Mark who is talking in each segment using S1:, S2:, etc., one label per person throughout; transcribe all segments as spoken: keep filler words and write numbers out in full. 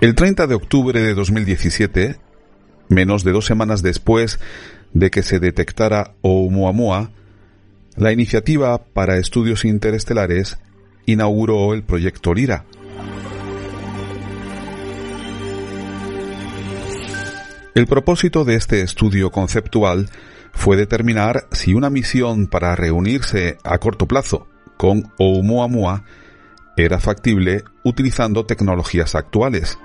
S1: El treinta de octubre de dos mil diecisiete, menos de dos semanas después de que se detectara Oumuamua, la Iniciativa para Estudios Interestelares inauguró el proyecto Lyra. El propósito de este estudio conceptual fue determinar si una misión para reunirse a corto plazo con Oumuamua era factible utilizando tecnologías actuales.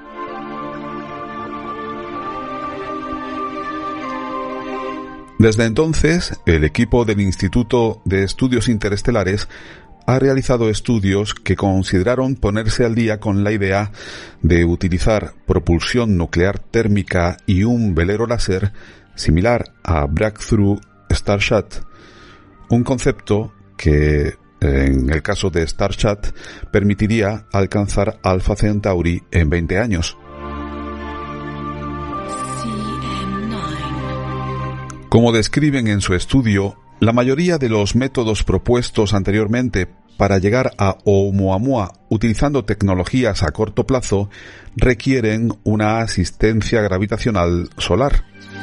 S1: Desde entonces, el equipo del Instituto de Estudios Interestelares ha realizado estudios que consideraron ponerse al día con la idea de utilizar propulsión nuclear térmica y un velero láser similar a Breakthrough Starshot, un concepto que, en el caso de Starshot, permitiría alcanzar Alpha Centauri en veinte años. Como describen en su estudio, la mayoría de los métodos propuestos anteriormente para llegar a Oumuamua utilizando tecnologías a corto plazo requieren una asistencia gravitacional solar.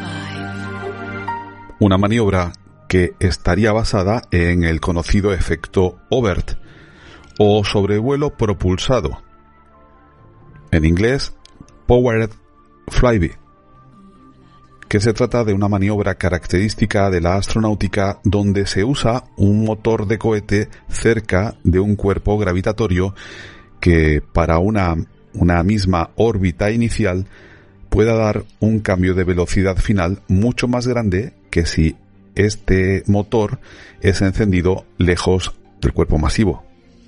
S1: Una maniobra que estaría basada en el conocido efecto Oberth o sobrevuelo propulsado, en inglés Powered Flyby, que se trata de una maniobra característica de la astronáutica donde se usa un motor de cohete cerca de un cuerpo gravitatorio que para una, una misma órbita inicial pueda dar un cambio de velocidad final mucho más grande que si este motor es encendido lejos del cuerpo masivo.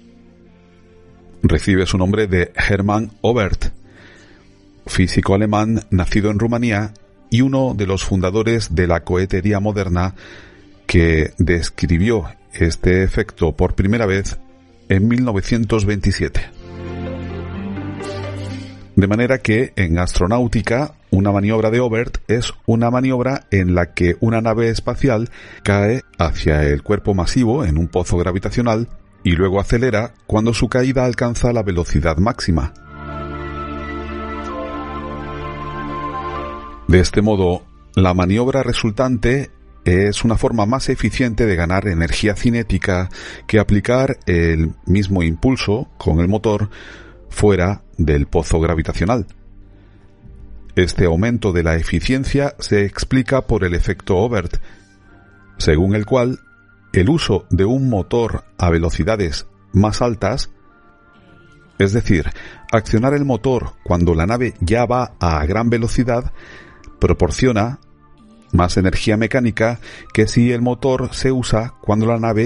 S1: Recibe su nombre de Hermann Oberth, físico alemán nacido en Rumanía y uno de los fundadores de la cohetería moderna, que describió este efecto por primera vez en mil novecientos veintisiete. De manera que en astronáutica una maniobra de Oberth es una maniobra en la que una nave espacial cae hacia el cuerpo masivo en un pozo gravitacional y luego acelera cuando su caída alcanza la velocidad máxima. De este modo, la maniobra resultante es una forma más eficiente de ganar energía cinética que aplicar el mismo impulso con el motor fuera del pozo gravitacional. Este aumento de la eficiencia se explica por el efecto Oberth, según el cual el uso de un motor a velocidades más altas, es decir, accionar el motor cuando la nave ya va a gran velocidad, proporciona más energía mecánica que si el motor se usa cuando la nave